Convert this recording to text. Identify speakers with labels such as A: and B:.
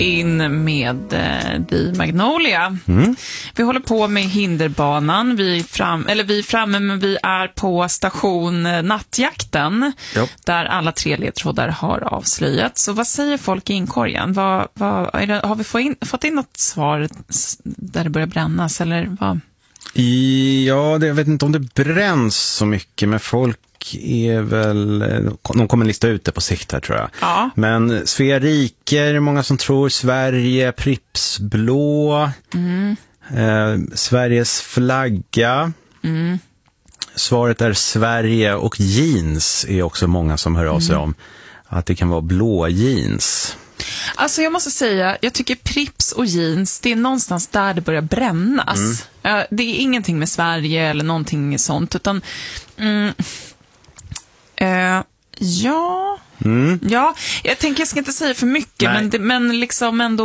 A: in med Di Magnolia. Vi håller på med hinderbanan. Vi är framme, men vi är på station Nattjakten.
B: Jo.
A: Där alla 3 ledtrådar har avslöjats. Så vad säger folk i inkorgen? Har vi fått in något svar där det börjar brännas? Eller vad?
B: Ja, jag vet inte om det bränns så mycket, men folk är väl... De kommer lista ut det på sikt här, tror jag.
A: Ja.
B: Men Svea rike, många som tror. Sverige, Pripps blå. Sveriges flagga. Svaret är Sverige, och jeans är också många som hör av sig om. Att det kan vara blå jeans.
A: Alltså jag måste säga, jag tycker Pripps och jeans, det är någonstans där det börjar brännas. Det är ingenting med Sverige eller någonting sånt, utan ja, jag tänker jag ska inte säga för mycket, men liksom ändå